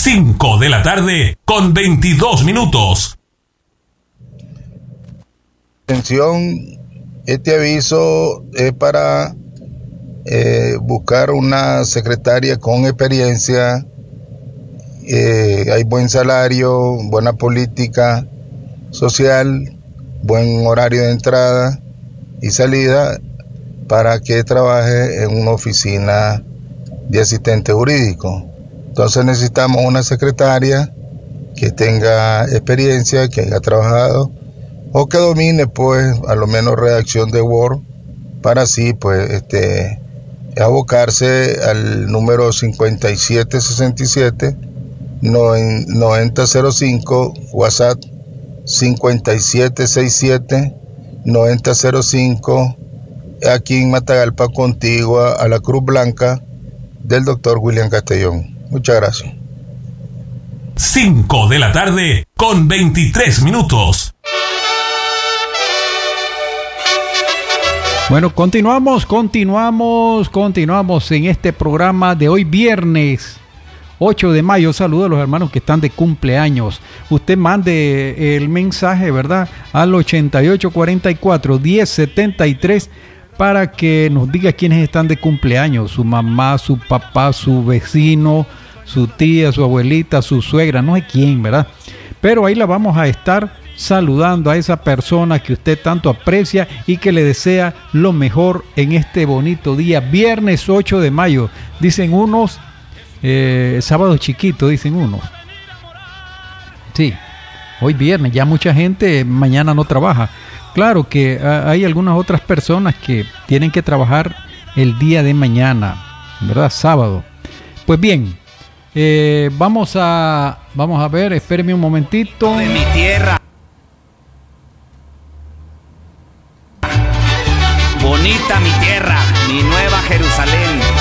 5 de la tarde con 22 minutos. Atención, este aviso es para buscar una secretaria con experiencia. Hay buen salario, buena política social, buen horario de entrada y salida para que trabaje en una oficina de asistente jurídico. Entonces necesitamos una secretaria que tenga experiencia, que haya trabajado o que domine pues a lo menos redacción de Word para así pues abocarse al número 5767 9005 WhatsApp 5767 9005 aquí en Matagalpa, contigua a la Cruz Blanca del doctor William Castellón. Muchas gracias. 5 de la tarde con 23 minutos. Bueno, continuamos en este programa de hoy viernes 8 de mayo. Saludos a los hermanos que están de cumpleaños. Usted mande el mensaje, ¿verdad? Al 8844-1073 para que nos diga quiénes están de cumpleaños. Su mamá, su papá, su vecino, su tía, su abuelita, su suegra, no sé quién, ¿verdad? Pero ahí la vamos a estar saludando a esa persona que usted tanto aprecia y que le desea lo mejor en este bonito día, viernes 8 de mayo. Dicen unos, sábado chiquito, dicen unos. Sí, hoy viernes, ya mucha gente mañana no trabaja. Claro que hay algunas otras personas que tienen que trabajar el día de mañana, ¿verdad? Sábado. Pues bien, vamos a ver, espéreme un momentito. De mi tierra. Bonita mi tierra, mi nueva Jerusalén.